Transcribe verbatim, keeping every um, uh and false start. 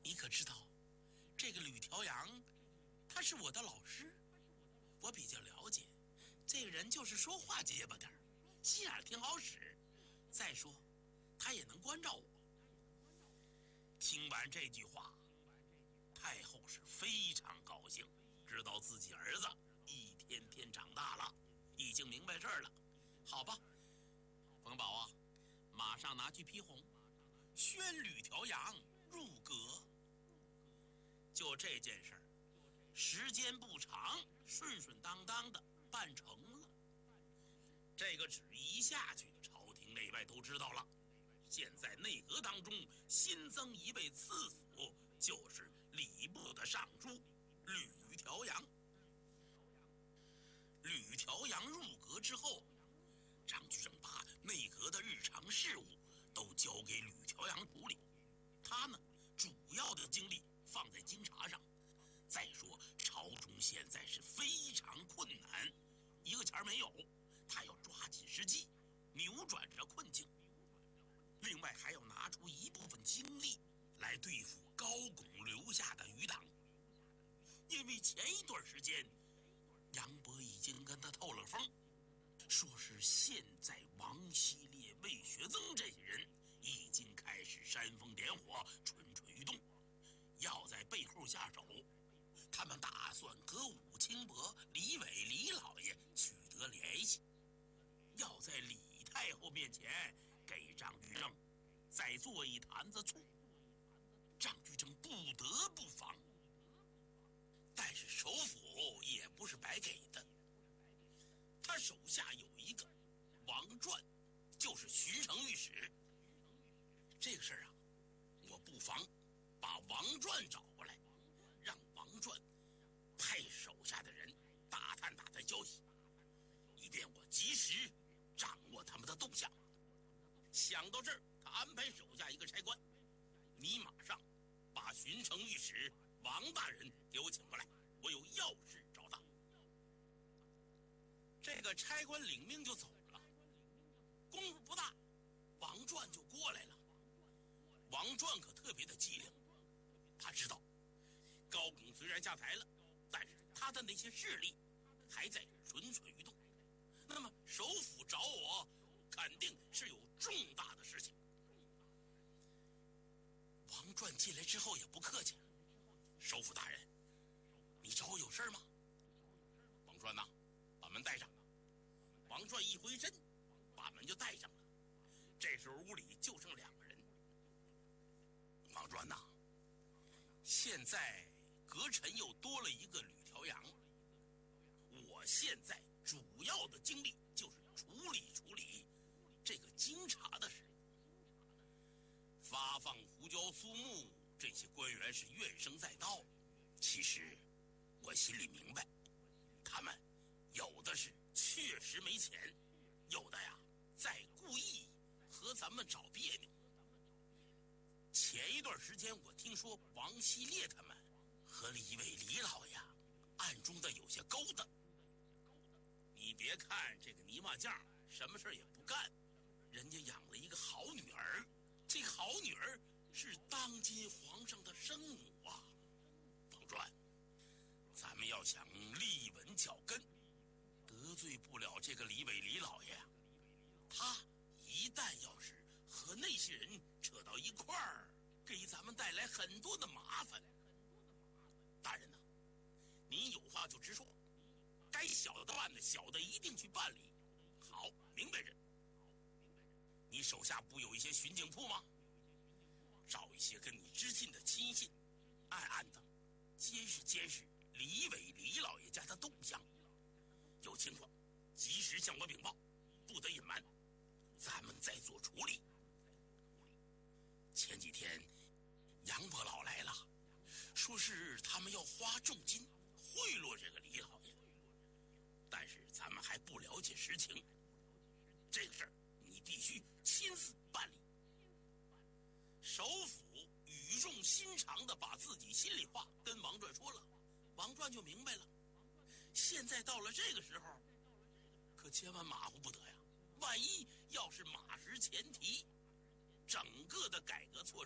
你可知道，这个吕调阳，他是我的老师，我比较了解。这个人就是说话结巴点儿，心眼挺好使。再说，他也能关照我。听完这句话，太后是非常高兴，知道自己儿子一天天长大了，已经明白事儿了。好吧，冯宝啊，马上拿去批红，宣吕调阳入阁。就这件事儿，时间不长，顺顺当当的办成了。这个旨意一下去，朝廷内外都知道了。现在内阁当中新增一位次辅，就是礼部的尚书吕调阳。吕调阳入阁之后，张居正把内阁的日常事务都交给吕调阳处理，他呢，主要的精力放在京察上。再说朝中现在是非常困难，一个钱没有，他要抓紧时机扭转这困境。另外还要拿出一部分精力来对付高拱留下的余党，因为前一段时间杨博已经跟他透了风，说是现在王希烈、魏学增这些人已经开始煽风点火、蠢蠢欲动，要在背后下手。他们打算和武清伯、李伟、李老爷取得联系，要在李太后面前给张居正再做一坛子醋。张居正不得不防，但是首辅也不是白给的，他手下有一个王传，就是巡城御史。这个事儿啊，我不妨把王传找过来，让王传派手下的人打探打探消息，以便我及时掌握他们的动向。想到这儿，他安排手下一个差官，你马上把巡城御史王大人给我请过来，我有要事找他。这个差官领命就走了，功夫不大，王传就过来了。王传可特别的机灵，他知道高拱虽然下台了，但是他的那些势力还在蠢蠢欲动。那么首辅找我，肯定是有重大的事情。王传进来之后也不客气，首辅大人，你找我有事吗？王传呐，把门带上。王传一回身，把门就带上了。这时候屋里就剩两个人。王传呐，现在阁臣又多了一个吕调阳，我现在主要的精力就是处理处理这个京察的事。发放胡椒苏木，这些官员是怨声载道，其实我心里明白，他们有的是确实没钱，有的呀在故意和咱们找别扭。前一段时间我听说王希烈他们和李伟、李老爷暗中的有些勾当。你别看这个泥瓦匠什么事也不干，人家养了一个好女儿，这个好女儿是当今皇上的生母啊。王传，咱们要想立稳脚跟，得罪不了这个李伟、李老爷，他一旦要是和那些人扯到一块儿，给咱们带来很多的麻烦。大人呐，您有话就直说，该小的办的，小的一定去办理。好，明白人。你手下不有一些巡警铺吗？找一些跟你知信的亲信，暗暗的监视监视李伟、李老爷家的动向，有情况及时向我禀报，不得隐瞒，咱们再做处理。前几天杨伯老来了，说是他们要花重金贿赂这个李老爷，但是咱们还不了解实情，这个事儿你必须亲自办理。首辅语重心长地把自己心里话跟王传说了，王传就明白了。现在到了这个时候，可千万马虎不得呀，万一要是马失前蹄，整个的改革措